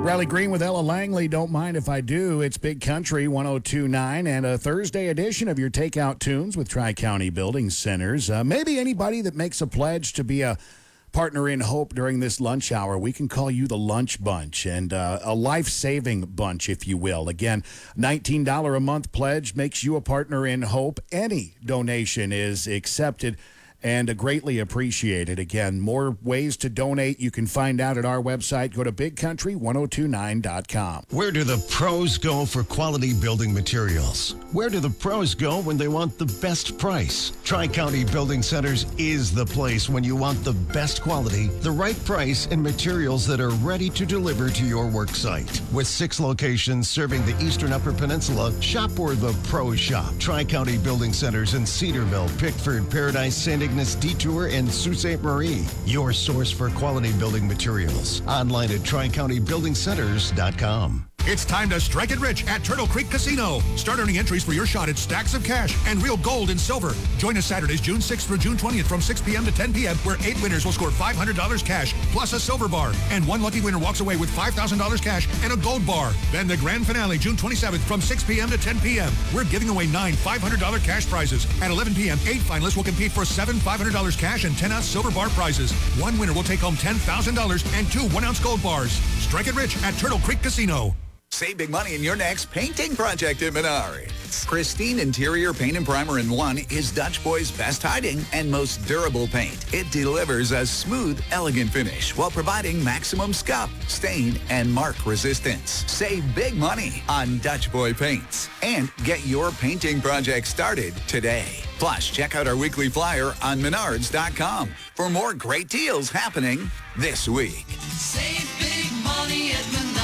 Riley Green with Ella Langley. Don't mind if I do. It's Big Country 102.9 and a Thursday edition of your Takeout Tunes with Tri-County Building Centers. Maybe anybody that makes a pledge to be a partner in hope during this lunch hour, we can call you the Lunch Bunch, and a life-saving bunch, if you will. Again, $19 a month pledge makes you a partner in hope. Any donation is accepted and greatly appreciated. Again, more ways to donate you can find out at our website. Go to bigcountry1029.com. Where do the pros go for quality building materials? Where do the pros go when they want the best price? Tri-County Building Centers is the place when you want the best quality, the right price, and materials that are ready to deliver to your work site. With 6 locations serving the Eastern Upper Peninsula, shop where the pros shop. Tri-County Building Centers in Cedarville, Pickford, Paradise, St. Ignace, Detour, and Sault Ste. Marie. Your source for quality building materials. Online at TriCountyBuildingCenters.com. It's time to strike it rich at Turtle Creek Casino. Start earning entries for your shot at stacks of cash and real gold and silver. Join us Saturdays, June 6th through June 20th from 6 p.m. to 10 p.m., where 8 winners will score $500 cash plus a silver bar. And one lucky winner walks away with $5,000 cash and a gold bar. Then the grand finale, June 27th from 6 p.m. to 10 p.m. We're giving away 9 $500 cash prizes. At 11 p.m., 8 finalists will compete for 7 $500 cash and 10-ounce silver bar prizes. One winner will take home $10,000 and 2 1-ounce gold bars. Strike it rich at Turtle Creek Casino. Save big money in your next painting project at Menards. Pristine Interior Paint and Primer in One is Dutch Boy's best hiding and most durable paint. It delivers a smooth, elegant finish while providing maximum scuff, stain, and mark resistance. Save big money on Dutch Boy paints and get your painting project started today. Plus, check out our weekly flyer on Menards.com for more great deals happening this week. Save big money at Menards.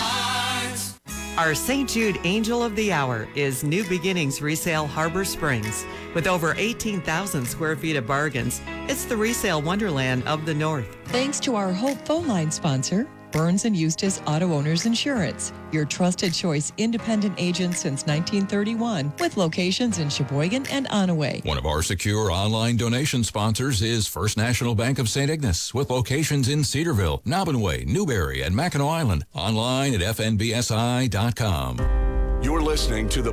Our St. Jude Angel of the Hour is New Beginnings Resale Harbor Springs. With over 18,000 square feet of bargains, it's the resale wonderland of the North. Thanks to our Hope phone line sponsor, Burns & Eustace Auto Owners Insurance, your trusted choice independent agent since 1931 with locations in Sheboygan and Onaway. One of our secure online donation sponsors is First National Bank of St. Ignace with locations in Cedarville, Nobbinway, Newberry, and Mackinac Island. Online at fnbsi.com. You're listening to the